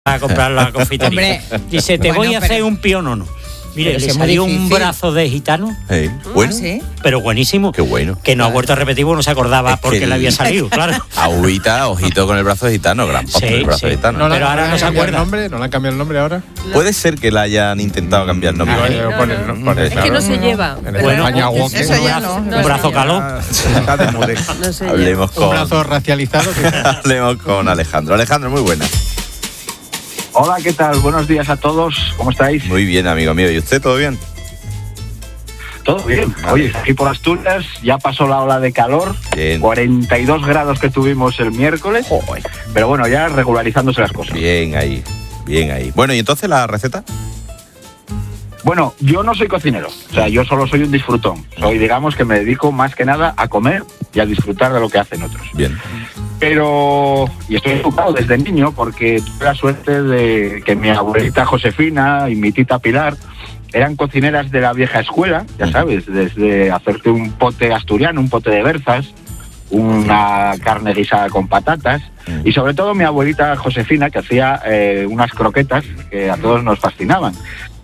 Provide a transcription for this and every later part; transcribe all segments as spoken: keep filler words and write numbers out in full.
a comprar la confitería. Dice, te bueno, voy a pero... hacer un pionono. Mire, pero le si salió un brazo de gitano. Hey, bueno, ¿Ah, sí? pero buenísimo. Qué bueno. Que no ha vuelto a repetir porque no se acordaba Es que porque el- le había salido, claro. Agüita, ojito con el brazo de gitano, gran papo Sí, el brazo sí. de gitano. No la- Pero ahora no se cambiado acuerda. el nombre, ¿No le han cambiado el nombre ahora? Puede ser que la hayan intentado cambiar el nombre. Ah, ¿eh? eh, no, por no. el- por el- Es que no se lleva. En Pero Bueno, España, no, walking. eso ya un brazo, no. un brazo caló. Está de moda. No se Hablemos Un con, brazo racializado. que- hablemos con Alejandro. Alejandro, muy buena. Hola, ¿qué tal? Buenos días a todos. ¿Cómo estáis? Muy bien, amigo mío. ¿Y usted, todo bien? Todo bien. Oye, aquí por Asturias ya pasó la ola de calor. Bien. cuarenta y dos grados que tuvimos el miércoles. Joder. Pero bueno, ya regularizándose las cosas. Bien ahí, bien ahí. Bueno, ¿y entonces la receta? Bueno, yo no soy cocinero. O sea, yo solo soy un disfrutón. Soy, digamos, que me dedico más que nada a comer y a disfrutar de lo que hacen otros. Bien. Pero, y estoy educado desde niño porque tuve la suerte de que mi abuelita Josefina y mi tita Pilar eran cocineras de la vieja escuela, ya sabes, desde hacerte un pote asturiano, un pote de berzas, una carne guisada con patatas, y sobre todo mi abuelita Josefina, que hacía eh, unas croquetas que a todos nos fascinaban.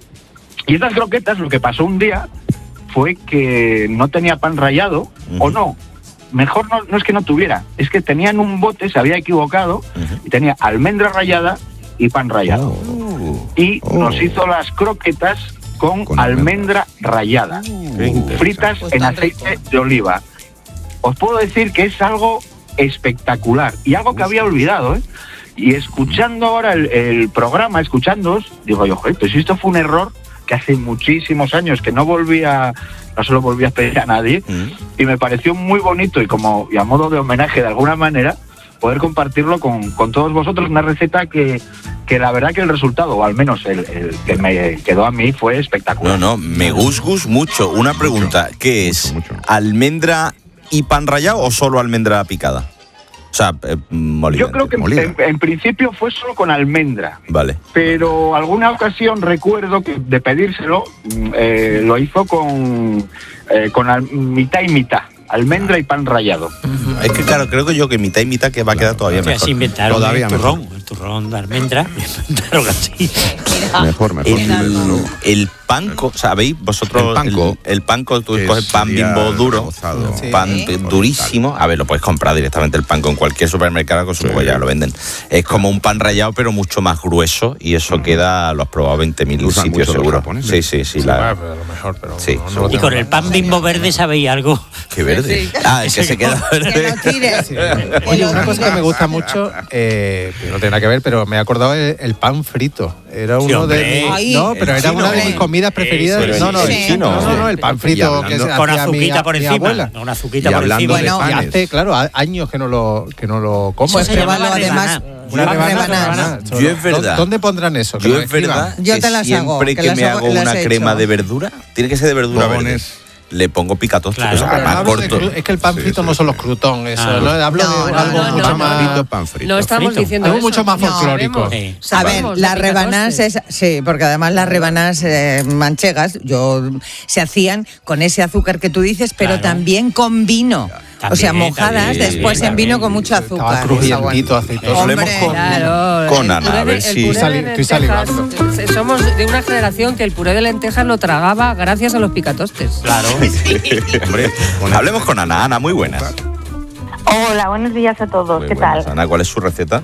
Y estas croquetas, lo que pasó un día fue que no tenía pan rallado, Uh-huh. o no, mejor no, no es que no tuviera, es que tenían un bote, se había equivocado, Uh-huh. y tenía almendra rallada y pan rallado. Oh. Y Oh. nos hizo las croquetas con, Con almendra rallada, fritas Pues en tan aceite rico. de oliva. Os puedo decir que es algo espectacular y algo que había olvidado, ¿eh? Y escuchando ahora el, el programa, escuchándoos, digo yo, joder, pues esto fue un error que hace muchísimos años que no volvía, no se lo volví a pedir a nadie, Mm. y me pareció muy bonito y como y a modo de homenaje de alguna manera poder compartirlo con, con todos vosotros, una receta que, que la verdad que el resultado, o al menos el, el que me quedó a mí, fue espectacular. No, no, me gusgus mucho. Una pregunta, ¿qué es? mucho, mucho. ¿Almendra y pan rallado o solo almendra picada? O sea, eh, molida. Yo creo que en, molida. en- en principio fue solo con almendra, Vale. pero alguna ocasión recuerdo que de pedírselo mm, eh, lo hizo con, eh, con al- mitad y mitad, almendra y pan rallado. Es que claro, creo que yo que mitad y mitad que va a quedar todavía Que así mejor. inventaron Todavía el turrón, el turrón de almendra, inventaron así. Mejor, mejor. El, el panco, ¿sabéis? Vosotros, El panko. el, el panko, tú Que coges pan sería bimbo duro, rebozado. Sí. pan Sí. durísimo. A ver, lo puedes comprar directamente el panko en cualquier supermercado, con su Sí. ya lo venden. Es como un pan rallado, pero mucho más grueso, y eso queda, lo has probado veinte mil Lo usan sitios mucho los seguro. japoneses. Sí, sí, sí. Sí, la- va, pero a lo mejor, pero Sí, no- no seguro. lo Y con tengo el pan bimbo verde, ¿sabéis algo? Qué verde. Sí. Ah, el que se queda Que verde. lo tires. Que Oye, lo una cosa que me tires. gusta mucho, eh, que no tiene nada que ver, pero me he acordado el, el pan frito. Era Sí, uno hombre. de mis, Ay, no, pero el era chino, una de mis hombre. comidas preferidas. Pero no, no, el el Sí. chino. no, no, no, el pan Y frito hablando- que se Con hacía mi- azuquita por mi encima. abuela. Una azuquita Y por hablando encima. de Bueno, Y panes. hace, claro, a- años que no lo que no lo como. Eso Pues se llama pruébalo, además. Una Una rebanada, rebanada. rebanada. Yo es verdad. ¿Dónde pondrán eso? Que Yo lo es escriban. verdad Yo que te las siempre hago, que, que las me hago- hago las una he crema hecho. de verdura, tiene que ser de verdura verde. Bobones. Le pongo picatoste, Claro. o sea, Pero no más hablo de corto. cru- es que el pan Sí, frito sí, no sí. son los croutons, eso, Ah. ¿no? Hablo No, de no, algo no, mucho no. más Frito, pan frito. No estamos frito. diciendo Algo eso. mucho más No, folclórico. sabemos. Sí. A ver, Sabemos, las de rebanas picatostes. es, sí, porque además las rebanas eh, manchegas yo se hacían con ese azúcar que tú dices, pero Claro. también con vino. o sea, También, mojadas también, después en también. vino con mucho Estaba azúcar. crujientito, Está bueno. aceitoso. Hablemos Hombre. con, Claro, con el Ana, puré a de- ver el si... puré de Sali- estoy lentejas, salivando. eh, Somos de una generación que el puré de lentejas lo tragaba gracias a los picatostes. Claro. Hombre, hablemos con Ana. Ana, muy buenas. Hola, buenos días a todos. Muy ¿Qué buenas. tal? Ana, ¿cuál es su receta?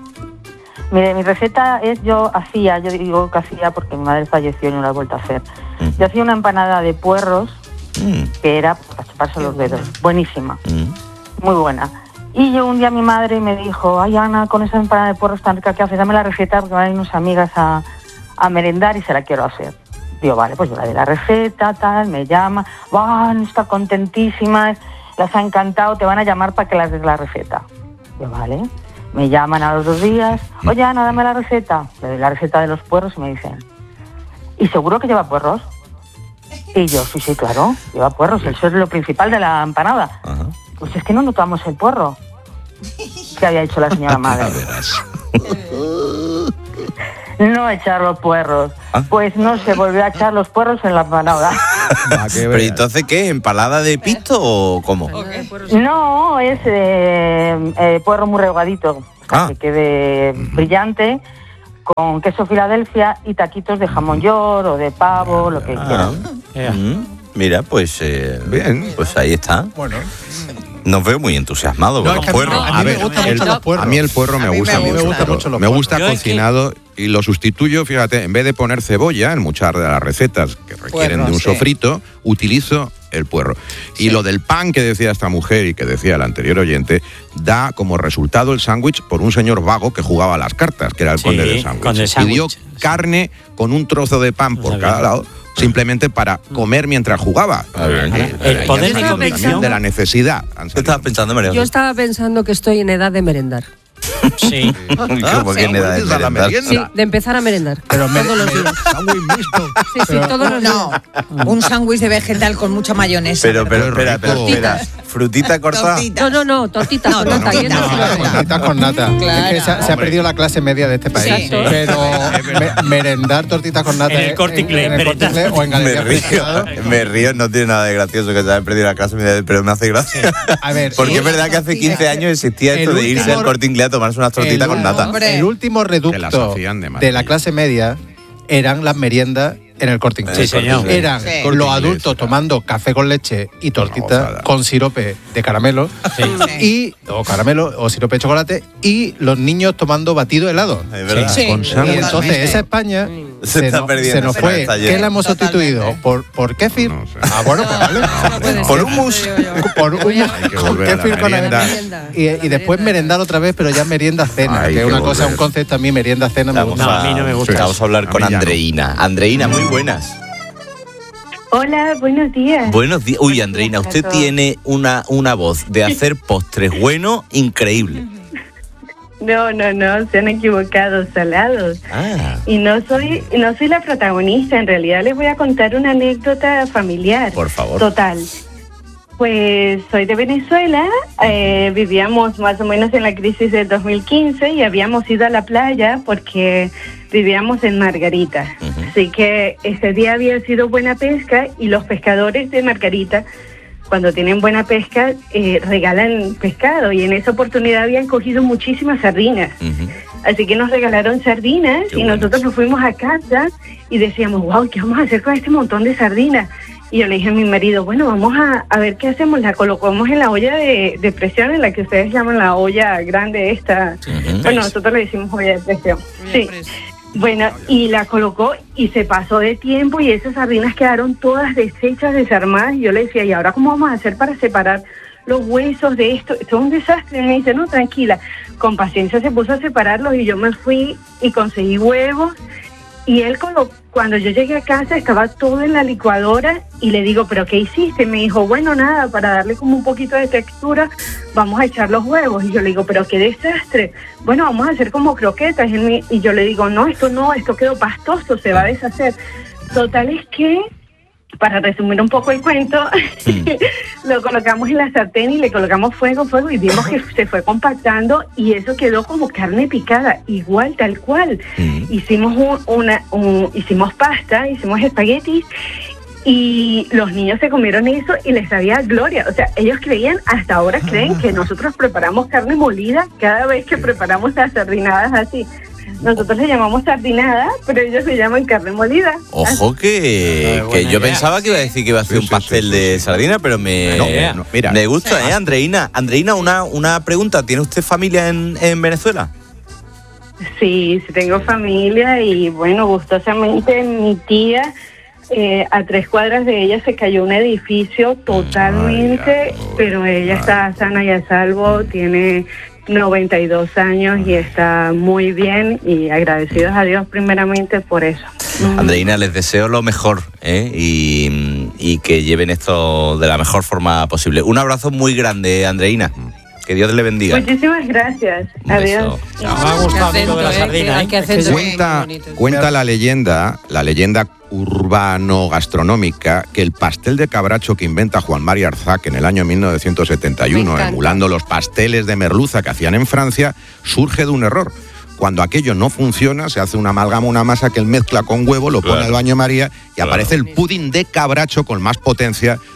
Mire, mi receta es, yo hacía, yo digo que hacía porque mi madre falleció y no la he vuelto a hacer. Mm. Yo hacía una empanada de puerros Mm, que era para chuparse los dedos. Buenísima, mm. muy buena. Y yo un día mi madre me dijo, ay Ana, con esa empanada de puerros tan rica que haces, dame la receta porque van a ir unas amigas a, a merendar y se la quiero hacer. Digo, vale, pues yo le doy la receta, tal, me llama, van, está contentísimas, las ha encantado, te van a llamar para que les des la receta. Yo, vale. Me llaman a los dos días, oye Ana, dame la receta. Le doy la receta de los puerros y me dicen, ¿y seguro que lleva puerros? Y yo, sí, sí, claro, lleva puerros, eso es lo principal de la empanada. Ajá. Pues es que no notamos el puerro que había hecho la señora madre. No echar los puerros. Ah. Pues no se volvió a echar los puerros en la empanada. Ah, que Pero veas. entonces, ¿qué? ¿Empalada de pisto o cómo? No, es eh, eh, puerro muy rehogadito, Ah. que quede brillante. con queso Filadelfia y taquitos de jamón york o de pavo, lo que Ah, quieran. mm, mira, pues eh, Bien. pues ahí está. Bueno. Nos veo muy entusiasmados No, con es los que a mí- puerros. a mí A me ver, gustan el- mucho los puerros. A mí el puerro me A mí gusta me mucho. gusta pero mucho los me gusta puerros. Yo es que- cocinado y lo sustituyo, fíjate, en vez de poner cebolla en muchas de las recetas que requieren Puerro, de un sí. sofrito, utilizo el puerro. Y lo del pan que decía esta mujer y que decía el anterior oyente, da como resultado el sándwich por un señor vago que jugaba a las cartas, que era el Sí, conde del conde del sándwich. Y dio sándwich, sí. carne con un trozo de pan No por sabía. cada lado, simplemente para comer mientras jugaba. Ah, bien. Eh, El ahí poder han de salido convicción. también de la necesidad. han ¿Qué salido. estabas pensando, María? Yo estaba pensando que estoy en edad de merendar. Sí. ¿Cómo que en edad de vuelves a la merendar? merienda. Sí, de empezar a merendar. Pero me- todos los me- días. Sándwich mixto. Sí, sí, todos los días. No, un sándwich de vegetal con mucha mayonesa. Pero, pero, Qué espera, rico. espera, espera. Frutita cortada. Tortita. No, no, no, tortitas No, con nata. tortita, y eso sí lo hago. no, Tortitas con nata. Claro. Es que se ha, se ha perdido la clase media de este país. Exacto. Pero me- merendar tortitas con nata En el es- Corte Inglés, en el Corte merendar. Inglés o en Me Galería río, Pescado. me río, no tiene nada de gracioso que se haya perdido la clase media, pero me hace gracia. A ver, Porque sí. es verdad que hace quince años existía esto El de irse último- al Corte Inglés a tomarse unas tortitas el, con nata. Hombre. el último Que las reducto hacían de de, maravilla. la clase media eran las meriendas en el Corte Inglés. Sí, señor. Eran Sí. los Corte Inglés, adultos era. tomando café con leche y tortitas gozada. con sirope de caramelo y o caramelo o sirope de chocolate y los niños tomando batido helado. Es verdad. Sí. Con Y sándwich. entonces Totalmente. esa España Se se, está nos- perdiendo, se nos se fue. está ¿Qué yendo. la hemos sustituido? Totalmente. ¿Por, por kéfir? No sé. Ah, bueno, pues vale. No puede Por ser. hummus. Por hummus Hay que con volver a la kéfir con merienda. avena. Y, y después merendar otra vez, pero ya merienda cena, Hay que es que una cosa, volver. un concepto a mí, merienda cena me Vamos gusta. No, a mí no me gusta. Vamos a hablar A con mí ya no. Andreina. Andreina, muy buenas. Hola, buenos días. Buenos días. Uy, Andreina, usted tiene una, una voz de hacer postres buenos increíble. No, no, no, se han equivocado, salados. Ah, Y no soy, no soy la protagonista, en realidad les voy a contar una anécdota familiar. por favor. Total. Pues soy de Venezuela, eh, vivíamos más o menos en la crisis del dos mil quince y habíamos ido a la playa porque vivíamos en Margarita. Ujú. Así que ese día había sido buena pesca y los pescadores de Margarita, cuando tienen buena pesca, eh, regalan pescado y en esa oportunidad habían cogido muchísimas sardinas. Ujú. Así que nos regalaron sardinas Qué y buenas. nosotros nos fuimos a casa y decíamos, wow, ¿qué vamos a hacer con este montón de sardinas? Y yo le dije a mi marido, bueno, vamos a, a ver qué hacemos. La colocamos en la olla de, de presión, en la que ustedes llaman la olla grande esta. Ujú. Bueno, nosotros le decimos olla de presión. Sí. Bueno, y la colocó y se pasó de tiempo y esas sardinas quedaron todas deshechas, desarmadas. Y yo le decía, ¿y ahora cómo vamos a hacer para separar los huesos de esto? Esto es un desastre. Y me dice, no, tranquila. Con paciencia se puso a separarlos y yo me fui y conseguí huevos. Y él, colo- cuando yo llegué a casa, estaba todo en la licuadora y le digo, ¿pero qué hiciste? Y me dijo, bueno, nada, para darle como un poquito de textura, vamos a echar los huevos. Y yo le digo, ¿pero qué desastre? Bueno, vamos a hacer como croquetas. Y, él me- y yo le digo, no, esto no, esto quedó pastoso, se va a deshacer. Total es que, para resumir un poco el cuento, lo colocamos en la sartén y le colocamos fuego, fuego y vimos que se fue compactando y eso quedó como carne picada, igual, tal cual. Mm. Hicimos un- una, un- hicimos pasta, hicimos espaguetis y los niños se comieron eso y les sabía gloria. O sea, ellos creían, hasta ahora creen que nosotros preparamos carne molida cada vez que preparamos las sardinadas así. Nosotros le llamamos sardinada, pero ellos le llaman carne molida. Ojo que, Ah, que buena yo idea. pensaba que iba a decir que iba a hacer Sí, un sí, pastel sí, de sí, sí. sardina, pero me, No, no, mira. me gusta, ¿eh, Andreina? Andreina, una, una pregunta. ¿Tiene usted familia en, en Venezuela? Sí, sí tengo familia y bueno, gustosamente mi tía, eh, a tres cuadras de ella se cayó un edificio totalmente, Ay, ay, pero ella ay. está sana y a salvo, tiene noventa y dos años y está muy bien y agradecidos a Dios primeramente por eso. Mm. Andreina, les deseo lo mejor, ¿eh? y, y que lleven esto de la mejor forma posible. Un abrazo muy grande, Andreina. Que Dios le bendiga. Muchísimas gracias. Un Adiós. beso. Me ha gustado a mí lo de la Qué acento, sardina, ¿eh? ¿eh? Qué acento, Cuenta, muy bonito. cuenta la leyenda, la leyenda urbano-gastronómica, que el pastel de cabracho que inventa Juan María Arzac en el año mil novecientos setenta y Me uno, encanta. emulando los pasteles de merluza que hacían en Francia, surge de un error. Cuando aquello no funciona, se hace una amalgama, una masa que él mezcla con huevo, lo pone Claro. al baño María y Claro. aparece el pudín de cabracho con más potencia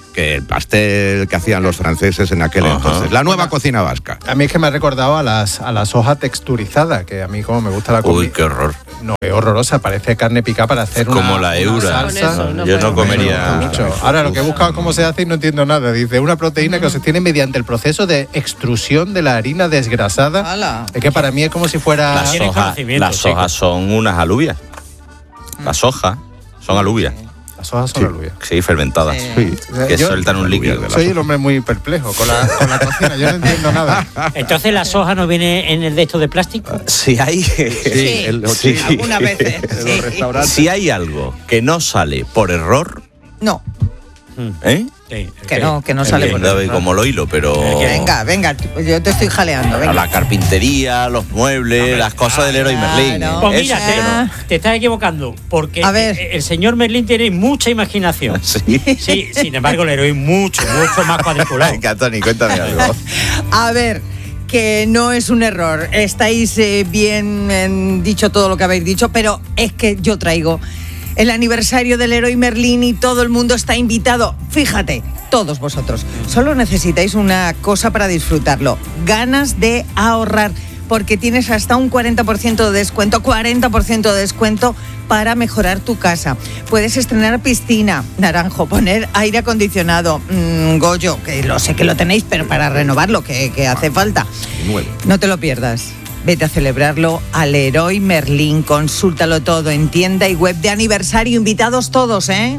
que el pastel que hacían los franceses en aquel Ajá. entonces. La nueva cocina vasca. A mí es que me ha recordado a las, a las hojas texturizadas, que a mí como me gusta la comida. Uy, qué horror. No, es horrorosa, parece carne picada para hacer una, Como la una eura. salsa. Eso, no Yo no puedo. comería. Mucho. Ahora lo que he buscado cómo se hace y no entiendo nada. Dice, una proteína que se obtiene mediante el proceso de extrusión de la harina desgrasada. ¡Hala! Es que para mí es como si fuera... Las Tienen hojas, conocimiento, las sí. hojas son unas alubias. Las hojas son alubias. Las hojas son alubias. Sí, fermentadas. Sí. Que Yo sueltan un alubias líquido. de la soy el hombre muy perplejo con la, con la cocina. Yo no entiendo nada. Entonces la soja no viene en el de esto de plástico. Si hay, Sí, el- sí. algunas veces. sí. si hay algo que no sale por error, No, ¿eh? Sí, que no, que no sale por Entiendo eso. como lo hilo, pero Venga, venga, yo te estoy jaleando, a venga. la carpintería, los muebles, las cosas del Leroy Merlin. claro. Pues Eso mira, sí que no. te, te estás equivocando, porque A ver. el señor Merlín tiene mucha imaginación. Sí. Sí, sin embargo, el héroe mucho, mucho más cuadriculado. Venga, Tony, cuéntame algo. A ver, que no es un error. Estáis eh, bien eh, dicho todo lo que habéis dicho, pero es que yo traigo el aniversario del Leroy Merlin y todo el mundo está invitado. Fíjate, todos vosotros. Solo necesitáis una cosa para disfrutarlo. Ganas de ahorrar. Porque tienes hasta un cuarenta por ciento de descuento, cuarenta por ciento de descuento para mejorar tu casa. Puedes estrenar piscina, Naranjo, poner aire acondicionado, mmm, Goyo, que lo sé que lo tenéis, pero para renovarlo, que, que hace falta. Nuevo. No te lo pierdas. Vete a celebrarlo al Leroy Merlin. Consúltalo todo en tienda y web de aniversario. Invitados todos, ¿eh?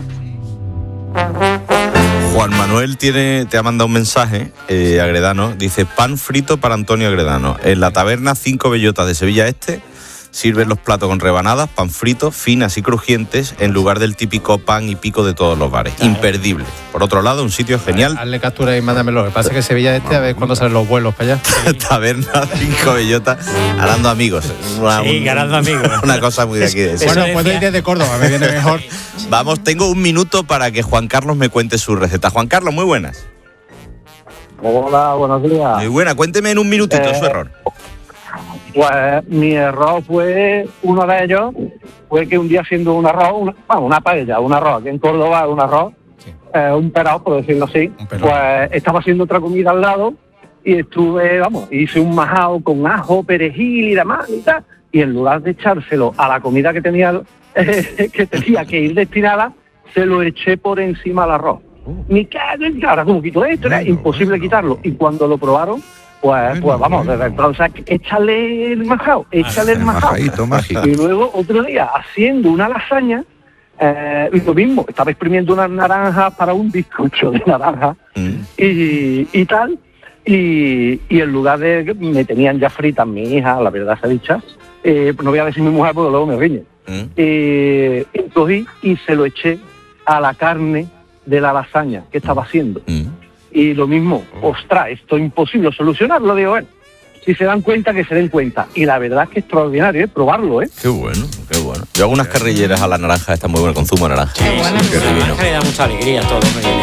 Juan Manuel tiene, te ha mandado un mensaje, eh, Agredano. Dice, pan frito para Antonio Agredano. En la taberna Cinco Bellotas de Sevilla Este sirven los platos con rebanadas, pan frito, finas y crujientes, en lugar del típico pan y pico de todos los bares. Imperdible. Por otro lado, un sitio genial. Hazle captura y mándamelo. Lo que pasa es que Sevilla Este, a ver cuándo salen los vuelos para allá. Taberna Cinco Bellotas, ganando amigos. Una, Sí, un- ganando amigos. Una cosa muy de aquí. de Eso Bueno, decía. puedo ir desde Córdoba, me viene mejor. Vamos, tengo un minuto para que Juan Carlos me cuente su receta. Juan Carlos, muy buenas. Hola, buenos días. Muy buena, cuénteme en un minutito Eh, su error. Pues mi error fue, uno de ellos, fue que un día haciendo un arroz, una, bueno, una paella, un arroz, aquí en Córdoba un arroz, Sí. eh, un perao, por decirlo así, Un perao. pues estaba haciendo otra comida al lado y estuve, vamos, hice un majao con ajo, perejil y demás y tal, y en lugar de echárselo a la comida que tenía, eh, que tenía que ir destinada, se lo eché por encima al arroz. Me cago en ahora, ¿cómo quito esto? Era Bueno, imposible bueno. quitarlo. Y cuando lo probaron, pues, Bueno, pues vamos, bueno. desde entonces, échale el majao, échale el El majao. majaíto mágico. Y luego otro día, haciendo una lasaña, eh, lo mismo, estaba exprimiendo unas naranjas para un bizcocho de naranja Mm. y, y tal. Y, y en lugar de, me tenían ya fritas mi hija, la verdad se dicha, eh, no voy a decir mi mujer porque luego me riñe. Mm. Eh, y cogí y se lo eché a la carne de la lasaña que estaba haciendo. Mm. Y lo mismo, ostras, esto es imposible solucionarlo, digo, bueno, si se dan cuenta, que se den cuenta. Y la verdad es que es extraordinario, ¿eh? Probarlo, ¿eh? Qué bueno, qué bueno. Yo hago unas carrilleras a la naranja, están muy buenas, con zumo de naranja. Qué bueno. Qué La divino. naranja le da mucha alegría a todo. hombre.